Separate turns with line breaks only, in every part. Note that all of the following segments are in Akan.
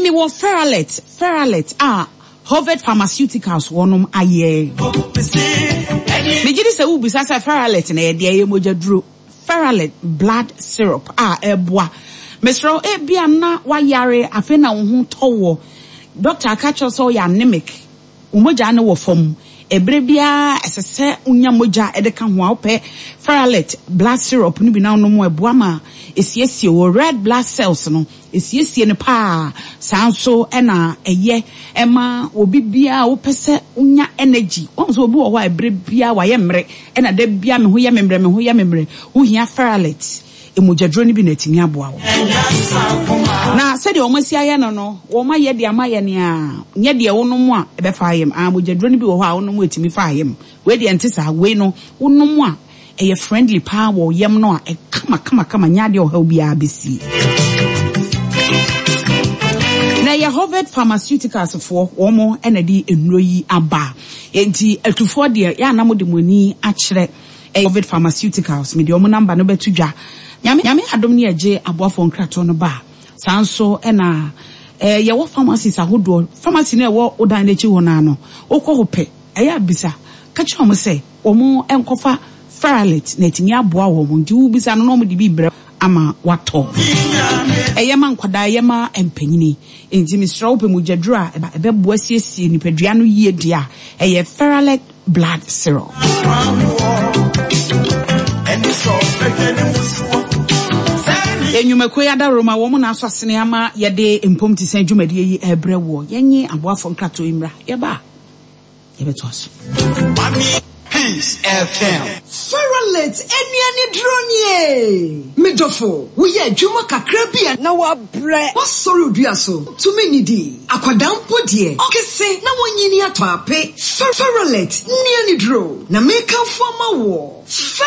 me wo Feralet Harvard Pharmaceuticals wonum aye me gidi se wo bisa se Feralet na ye de mojaduro Feralet blood syrup eboa mesro bia na wayare afi na wo ho towo doctor akacho so ya anemic umoja na wo fom ebre bia esese unya moja edeka ho awpe Feralet blood syrup ni bi na no mo eboa ma esiesie wo red blood cells no esiesie ne pa sanso ena eye ema obi bia wo pese unya energy onso obi wo wa ebre bia wa ye mre ena da bia me ho ye memre wo hia Feralet emojadro ni bi na timi aboa wo na se de o masi aye no wo ma ye de amaye ne a nye de wo no mu a ebe fa ayem emojadro ni bi wo ho a wo no mu etimi fa ayem we de ntisa we no wo no mu a eye friendly pa wo yem no a e kama nya de o ha obi a besi na ya Harvard Pharmaceuticals for womo enadi enuro yi aba enti atufo de ya na mo de moni a kire Harvard Pharmaceuticals me de omo number no betudwa nyame adom ne age aboafo nkrato no ba sanso ena ye wo pharmacies ahodo pharmacy na wo odan na chi wona no okọ hope eya bisa ka chi omo se omo enkofa Feralet na etimi aboa wo mo ndi ubisa no mo de bi bre ama wato eyema nkwada eyema empanyini enti misra ope mujadro a ebe boa siesie nipadua no yie dia eye Feralet blood syrup enyumako ya da Roma wo mo na so asene ama ye de empom ti san dwumade yi ebre wo yenye aboafo nkrato imra ye ba ye beto aso
Peace FM.
Feralet eniani dronie. Medofo, we ye adwuma kakra bia na wa bre. Wa sorry odua so. Tumi nidi. Akwadampo de. Okese na wonyini ato ape. Feralet niani dro. Na make forma wo.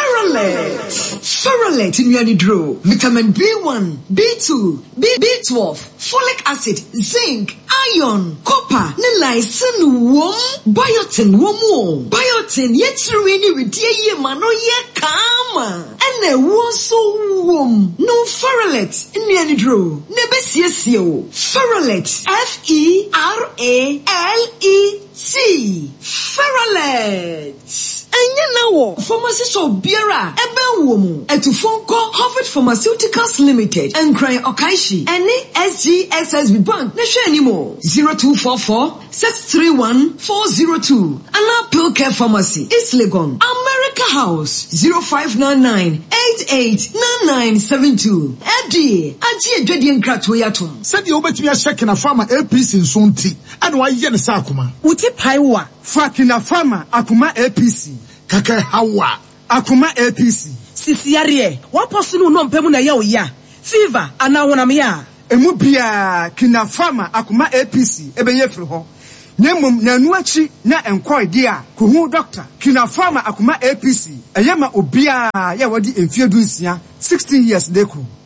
Feralet niani dro. Vitamin B1, B2, B12, folic acid, zinc, iron, copper, ne lysine wom, biotin womo. Biotin Yetruini with ye mano ye kama. And a so wom. No Feralet in the anidro. Nebesiesio. Feralet. Feralet. Feralet. Enya nawo pharmacy so biara ebe womu etufonko Harvard Pharmaceuticals Limited Enkran Okaishi ene SGSSB Bank na hwe animo 0244-631-402 Ana Pilcare Pharmacy East Legon America House 0599-889972 Edi aji edwedi nkrato yatom
said you obetumi check na farmer APC nsonti and wa ye ne sa akoma
uti paiwa
fakina farmer akoma APC kaka hawa akoma APC
sisiare wa posunu no mpemu na ya oya fever ana wonam ya
emu bia kina farmer akoma APC ebenye firi ho nyemum na nuachi na enkoide a kuhu doctor kina farmer akoma APC eyema obia ya wadi emfie dunsia 16 years deku